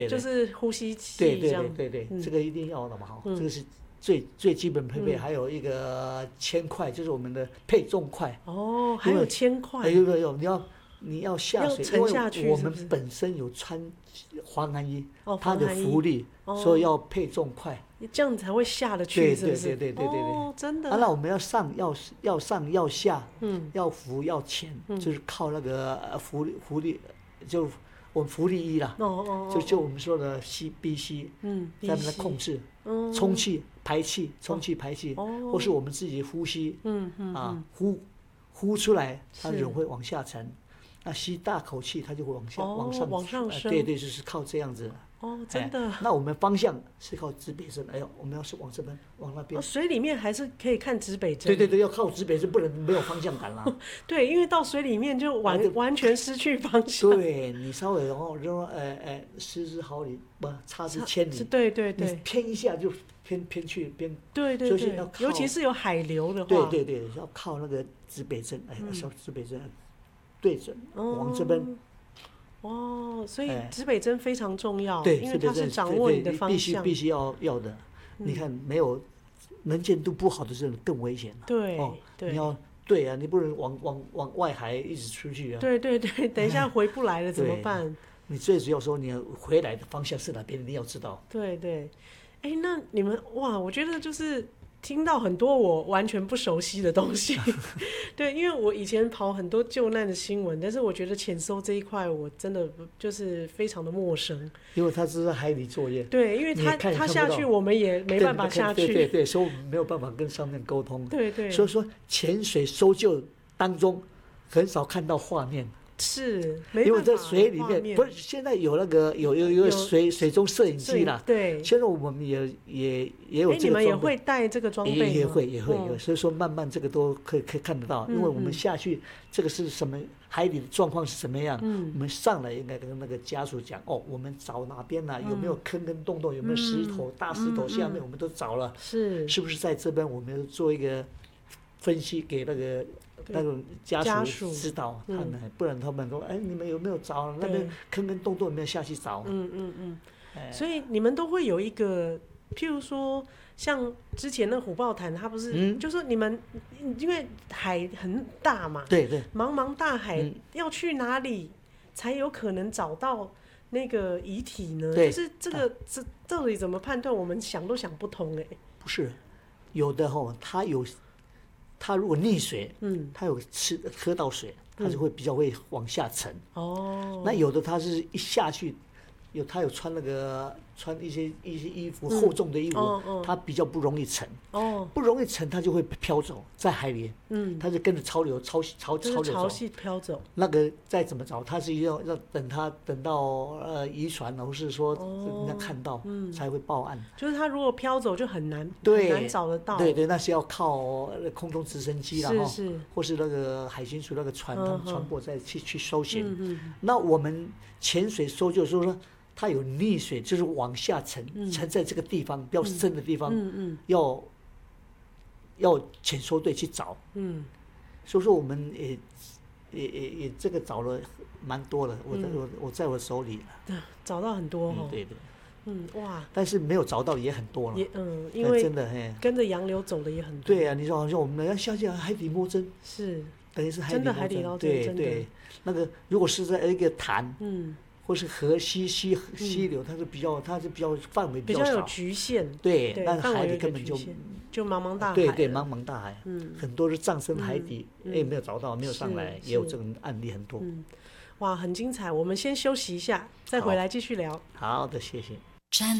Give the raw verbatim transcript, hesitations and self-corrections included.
就是呼吸器对对这样。 对对对， 嗯这个一定要的嘛哈， 嗯这个是最最基本配备， 嗯还有一个铅块，就是我们的配重块。 哦，还有铅块， 哎有有有，你要你要下水， 要沉下去因为我们是不是本身有穿防寒衣， 哦它的防寒衣浮力， 哦所以要配重块。 这样才会下得去， 对是不是？ 对对对对对对哦，真的。 啊，那我们要上要要上要下， 嗯要浮要潜， 嗯就是靠那个呃浮力浮力，就我们浮力衣啦， 哦哦哦， 就就我们说的 C B C， 嗯， 在那边鼻息控制， 嗯充气排气，充气排气， 哦或是我们自己呼吸， 嗯嗯啊呼呼出来，它是人会往下沉。那吸大口气，它就会往下、 哦往上往上呃升对对，就是靠这样子。 哦，真的哎。那我们方向是靠指北针，哎呦，我们要是往这边，往那边。 哦，水里面还是可以看指北针。 对对对，要靠指北针，不能没有方向感啦。 对，因为到水里面就完、 啊对完全失去方向。 对你稍微然后然后呃呃失之毫厘，不差之千里。 是对对你对偏一下就偏偏去偏。 对对对所以要，靠尤其是有海流的话。 对对对，要靠那个指北针，哎， 嗯小指北针对准哦往这边。 哦，所以哎指北针非常重要， 对， 因为它是掌握你的方必须向。 必须要要的。你看没有能见度不好的时候更危险了。 对哦， 对你要对啊，你不能往往往外海一直出去啊。 对对对，等一下回不来了怎么办？ 你最主要说你回来的方向是哪边，你要知道。 对对，哎，那你们哇，我觉得就是听到很多我完全不熟悉的东西。对，因为我以前跑很多救难的新闻，但是我觉得潜搜这一块我真的就是非常的陌生。 因为它是在海里作业。 对，因为它它下去我们也没办法下去。 对对对，所以我们没有办法跟上面沟通。 对对。 所以说潜水搜救当中很少看到画面。 是， 因为在水里面，不是现在有那个有有有水水中摄影机啦。 对， 现在我们也也也有这个装备。 你们也会带这个装备吗？ 也会也会有，所以说慢慢这个都可以可以看得到，因为我们下去这个是什么海底的状况是什么样，我们上来应该跟那个家属讲哦，我们找哪边呢？有没有坑跟洞洞？有没有石头？大石头下面我们都找了， 是是不是在这边我们做一个分析给那个。那种家属知道，他们不然他们说，哎，你们有没有找那边坑跟洞洞有没有下去找？ 嗯嗯嗯。所以你们都会有一个，譬如说，像之前那虎豹潭，它不是，就说你们因为海很大嘛， 对对， 茫茫大海，要去哪里才有可能找到那个遗体呢？就是这个这到底怎么判断？我们想都想不通哎。 不是，有的吼，它有。它如果溺水，嗯，它有吃喝到水，它就会比较会往下沉。哦，那有的它是一下去，有它有穿那个穿一些一些衣服、嗯、厚重的衣服，哦哦、它比较不容易沉。哦，不容易沉，它就会飘走在海里。嗯，它就跟着潮流潮潮潮流走。 潮汐飘走。 那个再怎么找，它是要要等它等到呃渔船，或是说人家看到、哦嗯、才会报案。 就是它如果飘走就很难对很难找得到。 对对，那是要靠空中直升机啦， 是是， 或是那个海巡署那个船，他们船舶再去去搜寻。 嗯嗯、 那我们潜水搜救就是说。它有溺水，就是往下沉，嗯、沉在这个地方比较深的地方，嗯嗯、要要潜搜队去找。嗯，所以说我们也也也也这个找了蛮多的，我在、嗯、我我在我手里了，找到很多哦。 嗯、对对。 嗯哇， 但是没有找到也很多了。 也嗯，因为真的嘿， 跟着洋流走的也很多。 对啊，你说好像我们要下去海底摸针， 是等于是海底真的海底捞针， 对对。那个如果是在一个潭，嗯。或是河溪溪溪流，它是比较，它是比较范围比较少， 比较有局限。 对，那海里根本就就茫茫大海。 对对，茫茫大海，嗯，很多是葬身海底，哎，没有找到，没有上来，也有这种案例很多。 嗯，哇，很精彩。我们先休息一下，再回来继续聊。 好的，谢谢。 战